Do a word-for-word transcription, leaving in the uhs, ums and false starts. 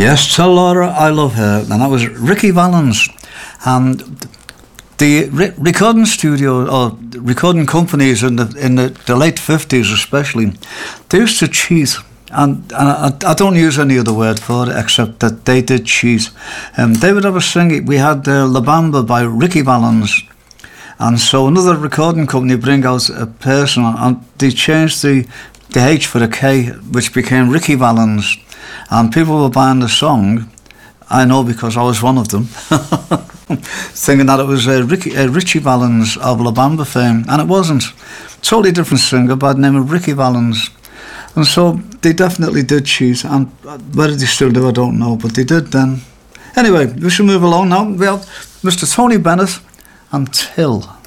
Yes, Tell Laura I Love Her, and that was Ricky Valens. And the re- recording studio, or recording companies in the in the, the late fifties especially, they used to cheat. And, and I, I don't use any other word for it except that they did cheat. Um, they would have a sing. We had uh, La Bamba by Ricky Valens. And so another recording company bring out a person, and they changed the, the H for a K, which became Ricky Valens. And people were buying the song, I know because I was one of them, thinking that it was uh, Ricky, uh, Richie Valens of La Bamba fame. And it wasn't. Totally different singer by the name of Ricky Valens. And so they definitely did cheat, and whether they still do I don't know, but they did then. Anyway, we should move along now. We have Mister Tony Bennett and Till.